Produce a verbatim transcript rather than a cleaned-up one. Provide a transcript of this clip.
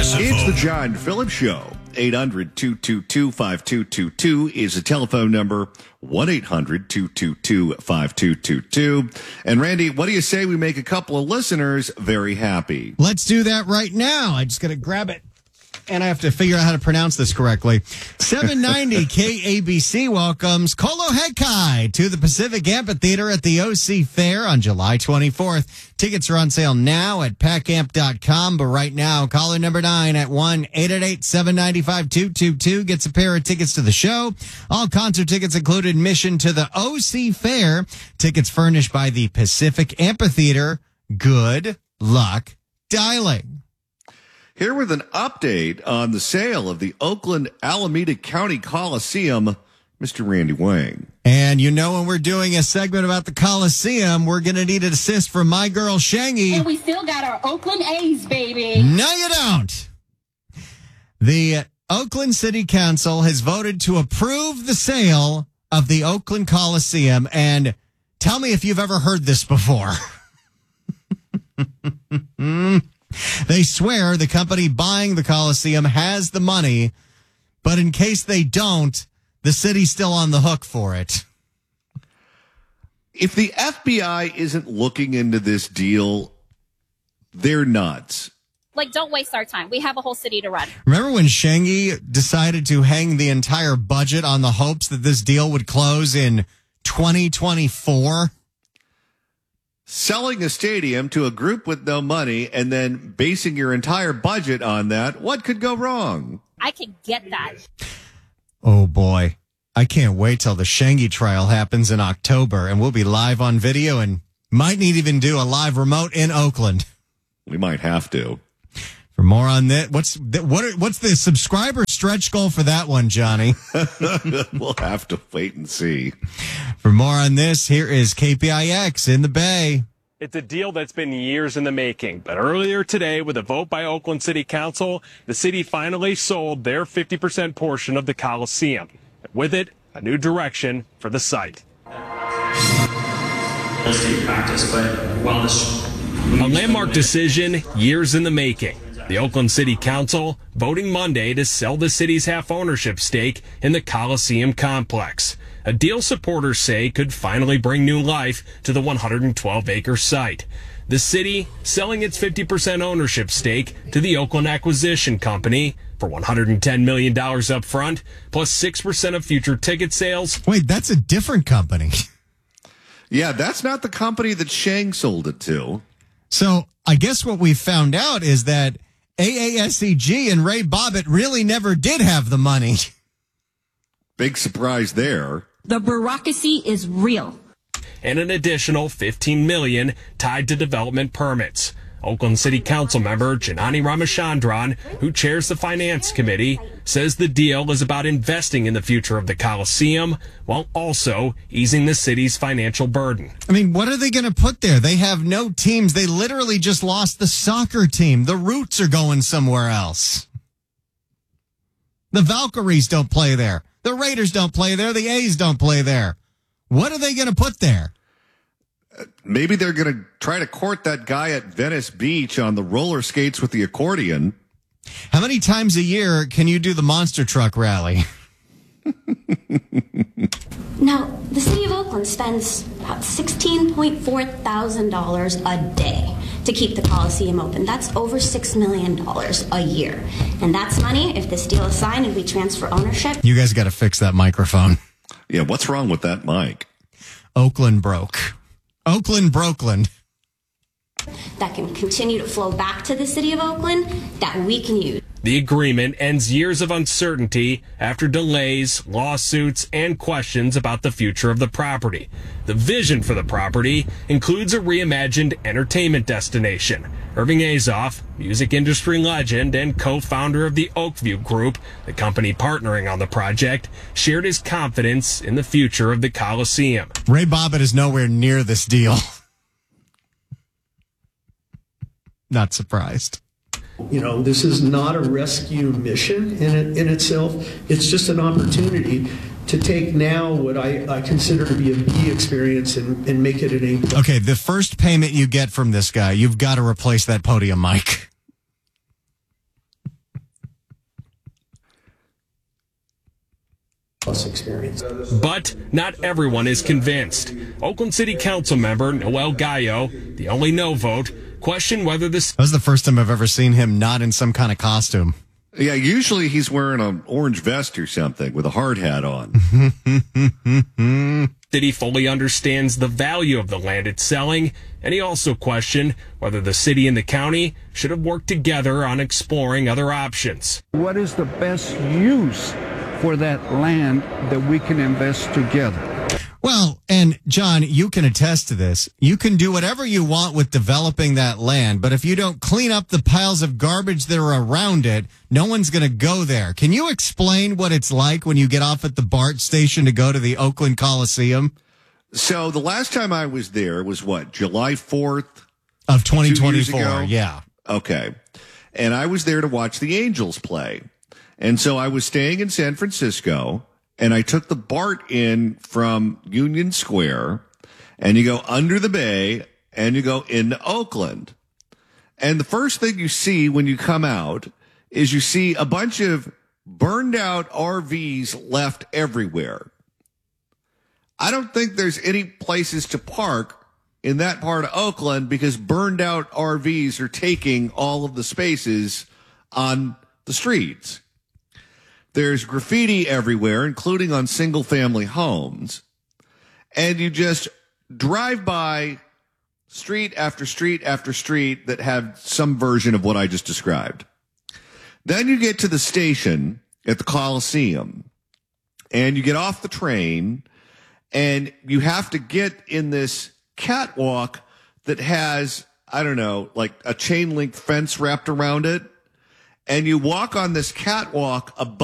Progressive It's Vote. the John Phillips Show. eight hundred, two two two, five two two two is the telephone number. one eight hundred, two two two, five two two two. And Randy, what do you say we make a couple of listeners very happy? Let's do that right now. I just got to grab it. And I have to figure out how to pronounce this correctly. seven ninety K A B C welcomes Kolo Hekai to the Pacific Amphitheater at the O C Fair on July twenty-fourth. Tickets are on sale now at pack amp dot com. But right now, caller number nine at one eight eight eight, seven nine five, two two two gets a pair of tickets to the show. All concert tickets include admission to the O C Fair. Tickets furnished by the Pacific Amphitheater. Good luck dialing. Here with an update on the sale of the Oakland Alameda County Coliseum, Mister Randy Wang. And you know, when we're doing a segment about the Coliseum, we're going to need an assist from my girl, Shangy. And we still got our Oakland A's, baby. No, you don't. The Oakland City Council has voted to approve the sale of the Oakland Coliseum. And tell me if you've ever heard this before. They swear the company buying the Coliseum has the money, but in case they don't, the city's still on the hook for it. If the F B I isn't looking into this deal, they're nuts. Like, don't waste our time. We have a whole city to run. Remember when Shangy decided to hang the entire budget on the hopes that this deal would close in twenty twenty-four? Selling a stadium to a group with no money and then basing your entire budget on that, what could go wrong? I can get that. Oh, boy. I can't wait till the Shangy trial happens in October, and we'll be live on video and might need even do a live remote in Oakland. We might have to. For more on that, what's what? Are, what's the subscriber stretch goal for that one, Johnny? We'll have to wait and see. For more on this, here is K P I X in the Bay. It's a deal that's been years in the making, but earlier today, with a vote by Oakland City Council, the city finally sold their fifty percent portion of the Coliseum. With it, a new direction for the site. Practice, but while this a landmark decision, years in the making. The Oakland City Council voting Monday to sell the city's half-ownership stake in the Coliseum complex. A deal supporters say could finally bring new life to the one hundred twelve acre site. The city selling its fifty percent ownership stake to the Oakland Acquisition Company for one hundred ten million dollars up front, plus six percent of future ticket sales. Wait, that's a different company. Yeah, that's not the company that Shang sold it to. So I guess what we found out is that A A S E G and Ray Bobbitt really never did have the money. Big surprise there. The bureaucracy is real. And an additional fifteen million dollars tied to development permits. Oakland City Council member Janani Ramachandran, who chairs the Finance Committee, says the deal is about investing in the future of the Coliseum while also easing the city's financial burden. I mean, what are they going to put there? They have no teams. They literally just lost the soccer team. The Roots are going somewhere else. The Valkyries don't play there. The Raiders don't play there. The A's don't play there. What are they going to put there? Maybe they're going to try to court that guy at Venice Beach on the roller skates with the accordion. How many times a year can you do the monster truck rally? Now, the city of Oakland spends about sixteen point four thousand dollars a day to keep the Coliseum open. That's over six million dollars a year. And that's money, if this deal is signed and we transfer ownership. You guys got to fix that microphone. Yeah, what's wrong with that mic? Oakland broke. Oakland, Brokeland. That can continue to flow back to the city of Oakland that we can use. The agreement ends years of uncertainty after delays, lawsuits, and questions about the future of the property. The vision for the property includes a reimagined entertainment destination. Irving Azoff, music industry legend and co-founder of the Oakview Group, the company partnering on the project, shared his confidence in the future of the Coliseum. Ray Bobbitt is nowhere near this deal. Not surprised. You know, this is not a rescue mission in it, in itself. It's just an opportunity to take now what I, I consider to be a B experience and, and make it an A plus. Okay, the first payment you get from this guy, you've got to replace that podium mic. experience. But not everyone is convinced. Oakland City Council member Noel Gallo, the only no vote, questioned whether this... That was the first time I've ever seen him not in some kind of costume. Yeah, usually he's wearing an orange vest or something with a hard hat on. City fully understands the value of the land it's selling, and he also questioned whether the city and the county should have worked together on exploring other options. What is the best use for that land that we can invest together? Well, and John, you can attest to this. You can do whatever you want with developing that land, but if you don't clean up the piles of garbage that are around it, no one's going to go there. Can you explain what it's like when you get off at the BART station to go to the Oakland Coliseum? So the last time I was there was what, July fourth? Of twenty twenty-four, yeah. Okay. And I was there to watch the Angels play. And so I was staying in San Francisco, and I took the BART in from Union Square, and you go under the bay, and you go into Oakland. And the first thing you see when you come out is you see a bunch of burned out R Vs left everywhere. I don't think there's any places to park in that part of Oakland because burned out R Vs are taking all of the spaces on the streets. There's graffiti everywhere, including on single family homes. And you just drive by street after street after street that have some version of what I just described. Then you get to the station at the Coliseum and you get off the train and you have to get in this catwalk that has, I don't know, like a chain link fence wrapped around it. And you walk on this catwalk above